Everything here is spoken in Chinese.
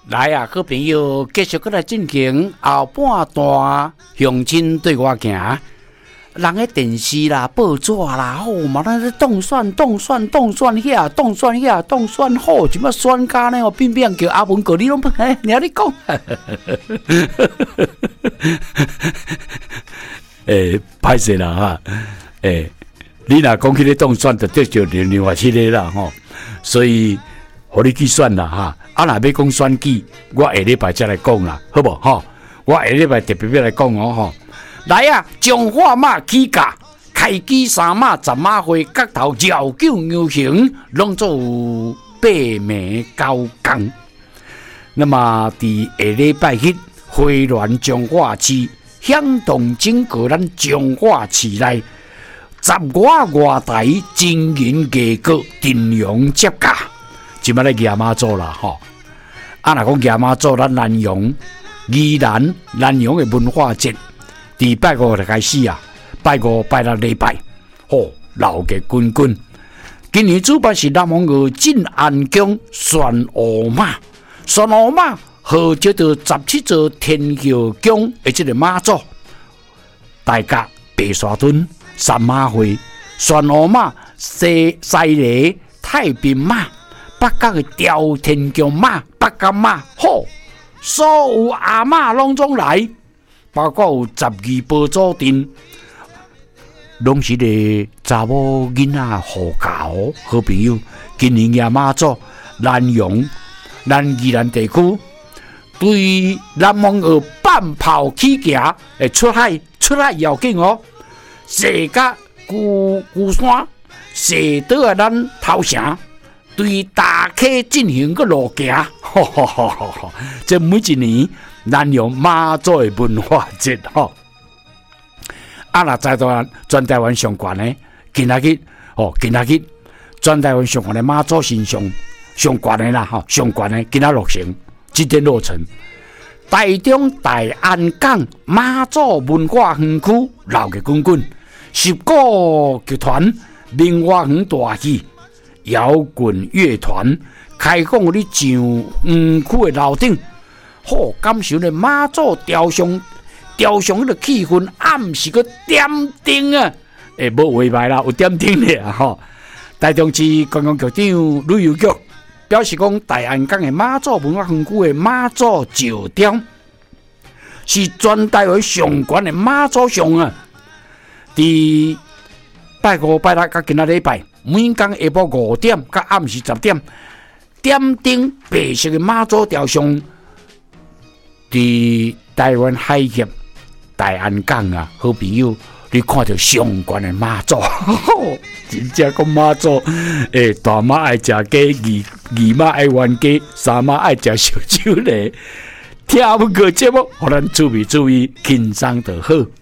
来啊，好朋友，继续过来进行后半段乡亲对我行。人个电视啦、报纸啦，吼，嘛咱咧当选遐，当选好，怎么选家呢？我偏偏叫阿文哥，你拢不听你讲。歹势啦哈，你若讲起咧当选，就得着另外一个啦吼，所以互你去选啦哈。啊，若要讲选举，我下礼拜再来讲啦，好不吼？我下礼拜特别要来讲哦吼。来啊！彰化马起价，开机3马10马会，角头绕九牛形，拢做八名高工。那么，伫下礼拜日，花莲彰化市响动整个咱彰化市内，10外台经营价格阵容接价，即摆咧亚妈做啦吼。啊，若讲亚妈做，咱南洋、宜兰、南洋的文化节。第拜五就开始啊，拜五、拜六礼拜，吼，闹个滚滚。今年主办是南方个晋安宫玄武马，玄武马号叫做17座天后宫的这个马祖，大甲白沙屯3马会，玄武马西里太平马，北角的朝天宫马、北角马，吼，所有阿嬷拢总来。包括有12波组阵，拢是个查某囡仔好教哦，好朋友。今年亚妈祖南洋、咱宜兰地区，对南方河半炮起行，出海要紧哦。坐甲孤山，坐倒啊咱头城，对大溪进行个路行，这每一年。南洋妈祖的文化节吼，啊那在全台湾上悬的，今仔日全台湾上悬的妈祖神上悬的啦吼，上悬的今仔落成，这点落成。台中大安港妈祖文化园区闹个滚滚，10个剧团明华园大戏摇滚乐团开讲咧上园区的楼顶。好，感受咧妈祖雕像迄个气氛，暗时个点灯啊！无话歹啦，有点灯咧吼。台中市观光局长旅游局表示讲，大安港的妈祖文化园区的妈祖石雕是全台湾上悬的妈祖像啊！伫拜五、拜六甲今仔礼拜，每天下晡5点甲暗时10点，点灯白色的妈祖雕像。伫台湾海峡大安港啊，好朋友，你看到上悬的妈祖，真正讲妈祖，大妈爱食鸡，二妈爱玩鸡，3妈爱食烧酒嘞。听不过节目，互咱注意，轻松就好。